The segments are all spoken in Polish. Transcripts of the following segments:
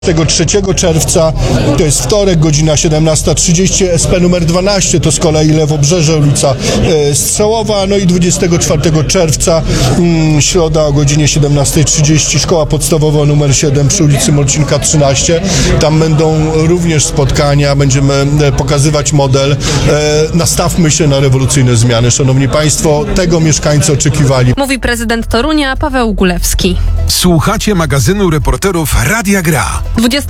3 czerwca, to jest wtorek, godzina 17:30, SP numer 12, to z kolei Lewobrzeże, ulica Strzełowa, no i 24 czerwca, środa o godzinie 17:30, szkoła podstawowa numer 7 przy ulicy Morcinka 13, tam będą również spotkania, będziemy pokazywać model, nastawmy się na rewolucyjne zmiany. Szanowni Państwo, tego mieszkańcy oczekiwali. Mówi prezydent Torunia Paweł Gulewski. Słuchacie magazynu reporterów Radia Gra.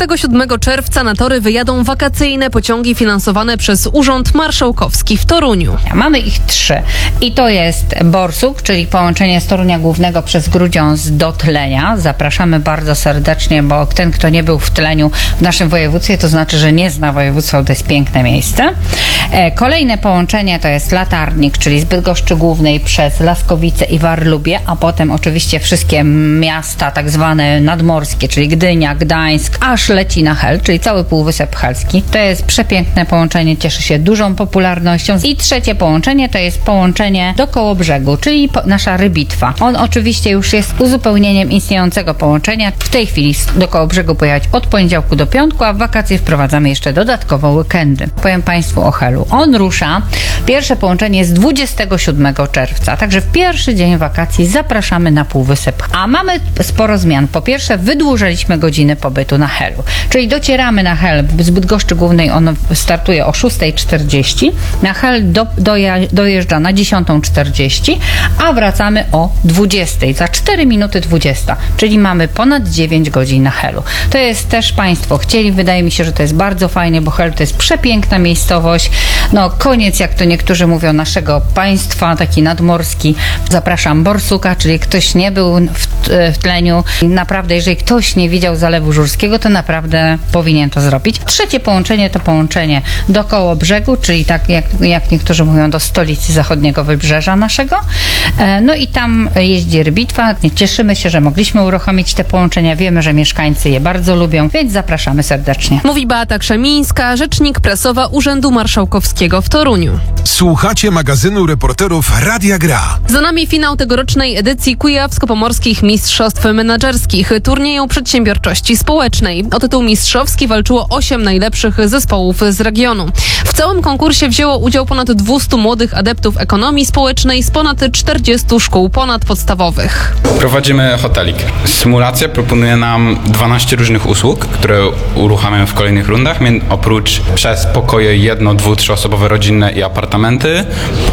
27 czerwca na tory wyjadą wakacyjne pociągi finansowane przez Urząd Marszałkowski w Toruniu. Mamy ich 3 i to jest Borsuk, czyli połączenie z Torunia Głównego przez Grudziądz do Tlenia. Zapraszamy bardzo serdecznie, bo ten, kto nie był w Tleniu w naszym województwie, to znaczy, że nie zna województwa, to jest piękne miejsce. Kolejne połączenie to jest Latarnik, czyli z Bydgoszczy Głównej przez Laskowice i Warlubię, a potem oczywiście wszystkie miasta tak zwane nadmorskie, czyli Gdynia, Gdańsk, aż leci na Hel, czyli cały Półwysep Helski. To jest przepiękne połączenie, cieszy się dużą popularnością. I trzecie połączenie to jest połączenie do Kołobrzegu, czyli nasza Rybitwa. On oczywiście już jest uzupełnieniem istniejącego połączenia. W tej chwili do Kołobrzegu pojechać od poniedziałku do piątku, a w wakacje wprowadzamy jeszcze dodatkowo weekendy. Powiem Państwu o Helu. On rusza. Pierwsze połączenie jest 27 czerwca, także w pierwszy dzień wakacji zapraszamy na Półwysep. A mamy sporo zmian. Po pierwsze, wydłużyliśmy godziny pobytu na Helu, czyli docieramy na Hel z Bydgoszczy Głównej, on startuje o 6:40, na Hel dojeżdża na 10:40, a wracamy o 20:00, za 4 minuty 20, czyli mamy ponad 9 godzin na Helu. To jest też Państwo chcieli, wydaje mi się, że to jest bardzo fajnie, bo Hel to jest przepiękna miejscowość, no koniec, jak to niektórzy mówią, naszego państwa, taki nadmorski. Zapraszam Borsuka, czyli ktoś nie był w Tleniu, naprawdę jeżeli ktoś nie widział Zalewu Żurskiego, to naprawdę powinien to zrobić. Trzecie połączenie to połączenie do Kołobrzegu, czyli tak jak niektórzy mówią, do stolicy zachodniego wybrzeża naszego. No i tam jeździ Rybitwa. Cieszymy się, że mogliśmy uruchomić te połączenia. Wiemy, że mieszkańcy je bardzo lubią, więc zapraszamy serdecznie. Mówi Beata Krzemińska, rzecznik prasowa Urzędu Marszałkowskiego w Toruniu. Słuchacie magazynu reporterów Radia Gra. Za nami finał tegorocznej edycji Kujawsko-Pomorskich Mistrzostw Menedżerskich turnieju przedsiębiorczości społecznej. O tytuł mistrzowski walczyło 8 najlepszych zespołów z regionu. W całym konkursie wzięło udział ponad 200 młodych adeptów ekonomii społecznej z ponad 40 szkół ponadpodstawowych. Prowadzimy hotelik. Symulacja proponuje nam 12 różnych usług, które uruchamiamy w kolejnych rundach. Oprócz przez pokoje 1-, 2-, 3-osobowe rodzinne i apartamenty,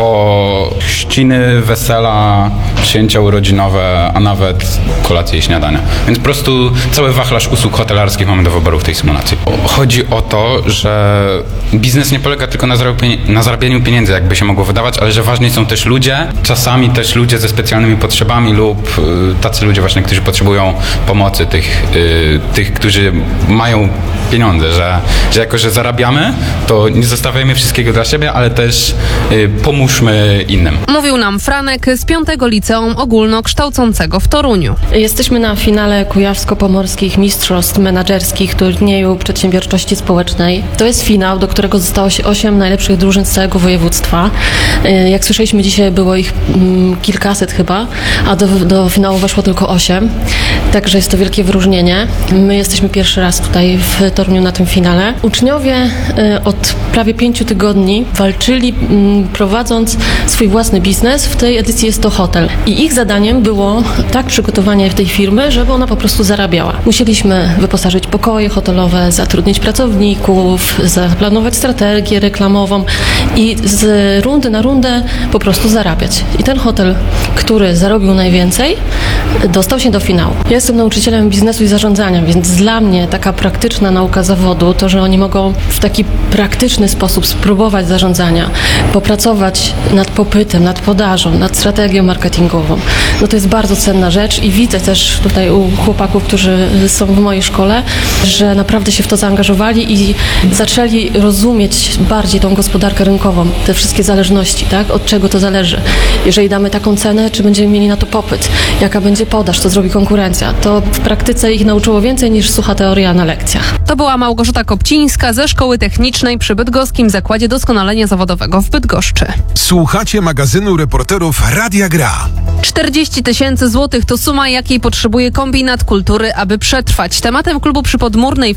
po chrzciny, wesela, przyjęcia urodzinowe, a nawet kolacje i śniadania. Więc po prostu cały wachlarz usług hotelarskich mamy do wyboru w tej symulacji. Chodzi o to, że biznes nie polega tylko na zarabianiu pieniędzy, jakby się mogło wydawać, ale że ważni są też ludzie, czasami też ludzie ze specjalnymi potrzebami lub tacy ludzie właśnie, którzy potrzebują pomocy, tych, którzy mają pieniądze, że jako, że zarabiamy, to nie zostawiajmy wszystkiego dla siebie, ale też pomóżmy innym. Mówił nam Franek z 5. Liceum Ogólnokształcącego w Toruniu. Jesteśmy na finale Kujawsko-Pomorskich Mistrzostw Menedżerskich turnieju przedsiębiorczości społecznej. To jest finał, do którego zostało się 8 najlepszych drużyn z całego województwa. Jak słyszeliśmy dzisiaj, było ich kilkaset chyba, a do finału weszło tylko 8. Także jest to wielkie wyróżnienie. My jesteśmy pierwszy raz tutaj w Toruniu na tym finale. Uczniowie od prawie 5 tygodni walczyli, prowadząc swój własny biznes. W tej edycji jest to hotel. I ich zadaniem było tak przygotowanie tej firmy, żeby ona po prostu zarabiała. Musieliśmy wyposażyć pokoje hotelowe, zatrudnić pracowników, zaplanować strategię reklamową i z rundy na rundę po prostu zarabiać. I ten hotel, który zarobił najwięcej, dostał się do finału. Ja jestem nauczycielem biznesu i zarządzania, więc dla mnie taka praktyczna nauka zawodu, to, że oni mogą w taki praktyczny sposób spróbować zarządzania, popracować nad popytem, nad podażą, nad strategią marketingową, no to jest bardzo cenna rzecz i widzę też tutaj u chłopaków, którzy są w mojej szkole, że naprawdę się w to zaangażowali i zaczęli rozumieć bardziej tą gospodarkę rynkową, te wszystkie zależności, tak? Od czego to zależy. Jeżeli damy taką cenę, czy będziemy mieli na to popyt, jaka będzie podaż, co zrobi konkurencja. To w praktyce ich nauczyło więcej niż sucha teoria na lekcjach. To była Małgorzata Kopcińska ze Szkoły Technicznej przy Bydgoskim Zakładzie doskonalenia zawodowego w Bydgoszczy. Słuchacie magazynu reporterów Radia Gra. 40 000 złotych to suma, jakiej potrzebuje kombinat kultury, aby przetrwać. Tematem klubu przy Podmurnej